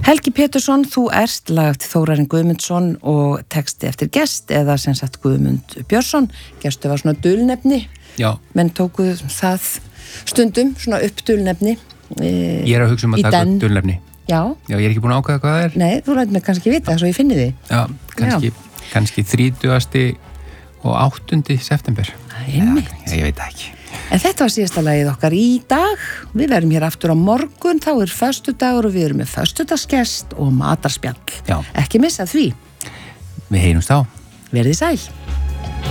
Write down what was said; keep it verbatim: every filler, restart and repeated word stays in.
Helgi Pétursson, þú ert lagt Þórarinn Guðmundsson og texti eftir gest eða sem sagt Guðmund Björnsson. Gestu var svona dulnefni. Já. Menn tókuð það stundum, svona upp dulnefni. E, ég er að hugsa um að taka upp dulnefni. Já. Já, ég er ekki búin að ákveða hvað það er. Nei, þú lætur mig kannski vita, svo ég finni því. Já, kannski, kannski þrítugasti og áttundi september. Einmitt. Já, ég veit það ekki. En þetta var síðasta lagið okkar í dag. Við verum hér aftur á morgun, þá er föstudagur og við erum með föstudagsgest og matarspjall. Já. Ekki missa því. Við heyrumst á. Verðið sæl.